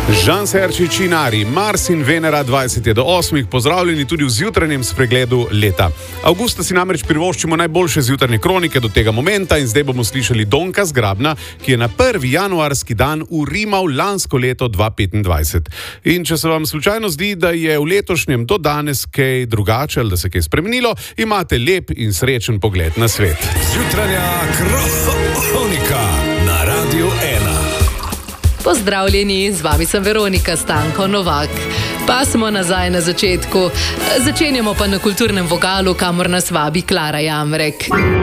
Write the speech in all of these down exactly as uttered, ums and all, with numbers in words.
Žan Serčič in Ari, Mars in Venera dvajset do osmih, pozdravljeni tudi v zjutranjem spregledu leta. Avgusta si namreč privoščimo najboljše zjutranje kronike do tega momenta in zdaj bomo slišali Donka Zgrabna, ki je na prvi januarski dan urimal lansko leto dva tisoč petindvajset. In če se vam slučajno zdi, da je v letošnjem do danes kaj drugače ali da se kaj spremenilo, imate lep in srečen pogled na svet. Zjutranja kronika na Radiu ena. Pozdravljeni, z vami sem Veronika Stanko Novak. Pa smo nazaj na začetku. Začenjamo pa na kulturnem vogalu, kamor nas vabi Klara Jamrek.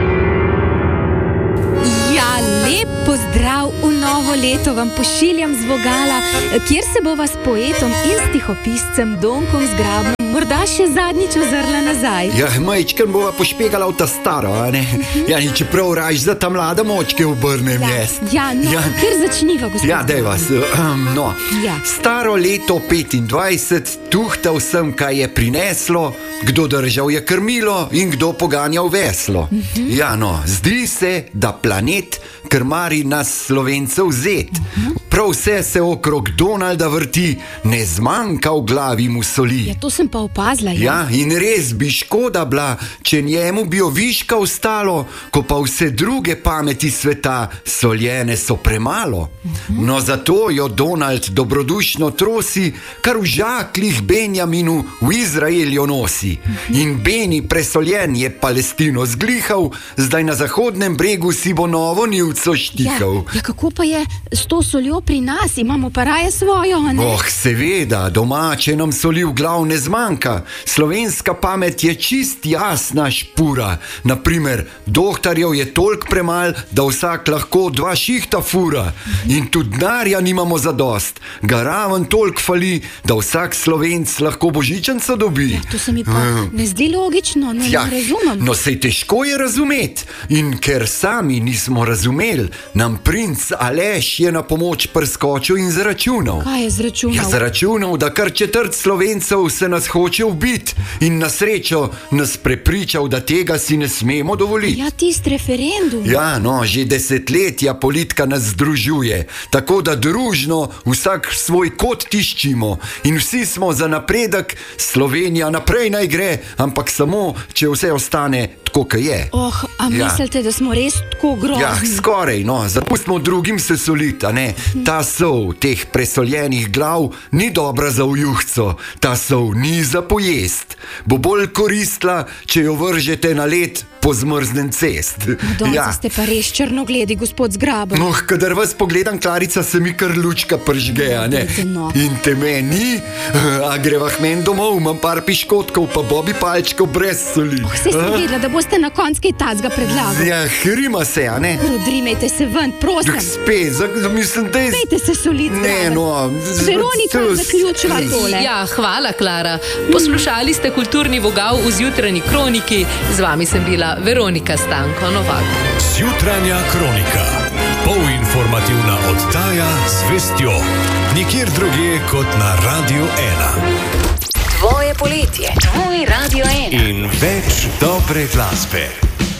Ja, lep pozdrav v novo leto vam pošiljam z vogala, kjer se bova s poetom in stihopiscem Donkom Zgrabnom morda še zadnjič ozrla nazaj. Ja, majčken bova pošpegala v ta staro, a ne? Ja, in čeprav raž za ta mlada močke obrnem jaz. Ja, no, Ja. kjer začniva, gospod? Ja, daj vas. Um, no. Ja. Staro leto petindvajset, tuhtal sem, kaj je prineslo, kdo držal je krmilo in kdo poganjal veslo. Uh-huh. Ja, no, zdi se, da planet krmari nas Slovencev zet. Uh-huh. Prav vse se okrog Donalda vrti, ne zmanjka v glavi mu soli. Ja, to sem pa opazila, ja. Ja, in res bi škoda bila, če njemu bi oviška ostalo, ko pa vse druge pameti sveta soljene so premalo. Uh-huh. No zato jo Donald dobrodušno trosi, kar v žaklih Benjaminu v Izrael jo nosi. Uh-huh. In Beni presoljen je Palestino zglihal, zdaj na zahodnem bregu si bo novo nivco štihal. Ja, ja, kako pa je s to soljo pri nas? Imamo pa raje svojo, ne? Oh, seveda, domače nam soli v glav ne zmanjka. Slovenska pamet je čist jasna špura. Naprimer, dohtarjev je toliko premal, da vsak lahko dva šihta fura. In tudi denarja nimamo zadost. Ga raven toliko fali, da vsak Slovenc lahko božičnico dobi. Ja, to se mi pa ne zdi logično, ne, Ja, ne razumem. no sej težko je razumeti. In ker sami nismo razumeli, nam princ Aleš je na pomoč prskočil in zaračunal. Kaj je zračunal? Ja, zaračunal, da kar četrt Slovencev se nas hoče ubiti in na srečo nas prepričal, da tega si ne smemo dovoliti. Ja, tist referendum. Ja, no, že desetletja politika nas združuje, tako da družno vsak svoj kot tiščimo in vsi smo za napredek, Slovenija naprej naj gre, ampak samo, če vse ostane tako, kot je. Oh, a Ja. mislite, da smo res tako grozni? Ja, skoraj, no, zapustimo drugim se soliti, a ne. Ta sol teh presoljenih glav ni dobra za ujuhco, ta sol ni za pojest. Bo bolj koristila, če jo vržete na led po zmrznen cest. Donci, ja. Ste pa res črnogledi, gospod Zgraben. No, kadar vas pogledam, Klarica, se mi kar lučka pržge, a ne? Dajte, no. In te meni, a greva k men domov, imam par piškotkov, pa bobi palčkov brez soli. Oh, se sem vedela, da boste na konc kaj tacga predlagali. Ja, hrima se, a ne? Rodrimejte se ven, prosim. Dok spet, za- mislim, da je... Dajte se soliti, Ne, Zgraben. no... Veronika, to- zaključiva tole. Ja, hvala, Klara. Poslušali ste kulturni vogal v zjutranji kroniki. Z vami sem bila Veronika Stanko Novak. Zjutranja kronika. Polinformativna oddaja z vestjo. Nikjer drugje kot na Radiu ena. Tvoje poletje, tvoj Radio ena. In več dobre glasbe.